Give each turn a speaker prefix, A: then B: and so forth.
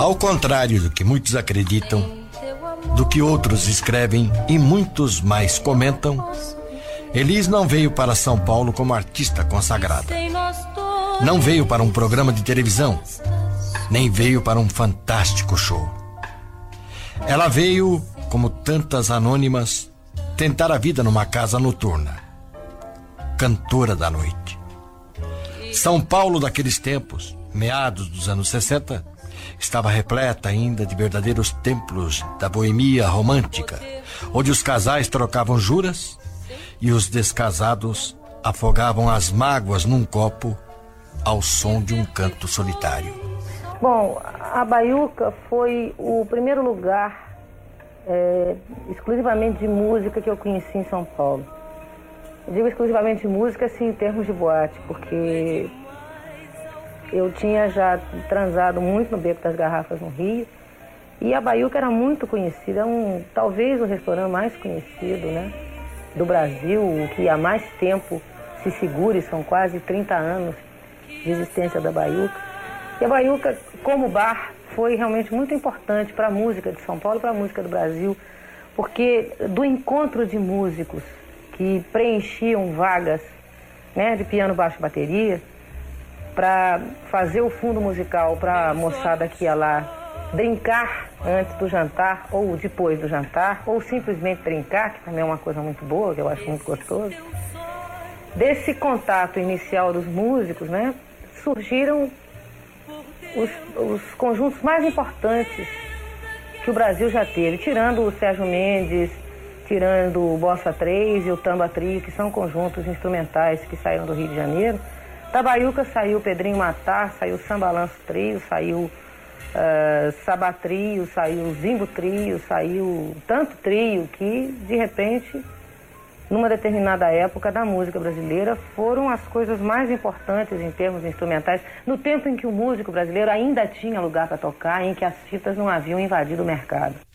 A: Ao contrário do que muitos acreditam, do que outros escrevem e muitos mais comentam, Elis não veio para São Paulo como artista consagrada. Não veio para um programa de televisão, nem veio para um fantástico show. Ela veio, como tantas anônimas, tentar a vida numa casa noturna. Cantora da noite. São Paulo daqueles tempos, meados dos anos 60, estava repleta ainda de verdadeiros templos da boemia romântica, onde os casais trocavam juras e os descasados afogavam as mágoas num copo ao som de um canto solitário.
B: Bom, a Baiuca foi o primeiro lugar exclusivamente de música que eu conheci em São Paulo. Eu digo exclusivamente de música, assim, em termos de boate, porque eu tinha já transado muito no Beco das Garrafas, no Rio, e a Baiuca era muito conhecida, talvez o restaurante mais conhecido, né, do Brasil, que há mais tempo se segure, são quase 30 anos de existência da Baiuca. E a Baiuca, como bar, foi realmente muito importante para a música de São Paulo e para a música do Brasil, porque do encontro de músicos que preenchiam vagas, né, de piano, baixo e bateria, para fazer o fundo musical para a moçada que ia lá brincar antes do jantar ou depois do jantar, ou simplesmente brincar, que também é uma coisa muito boa, que eu acho muito gostoso. Desse contato inicial dos músicos, né, surgiram os conjuntos mais importantes que o Brasil já teve, tirando o Sérgio Mendes, tirando o Bossa 3 e o Tamba Trio, que são conjuntos instrumentais que saíram do Rio de Janeiro. Da Baiuca saiu o Pedrinho Matar, saiu o Sambalanço Trio, saiu Sabá Trio, saiu o Zimbo Trio, saiu tanto trio que, de repente, numa determinada época da música brasileira, foram as coisas mais importantes em termos instrumentais, no tempo em que o músico brasileiro ainda tinha lugar para tocar, em que as fitas não haviam invadido o mercado.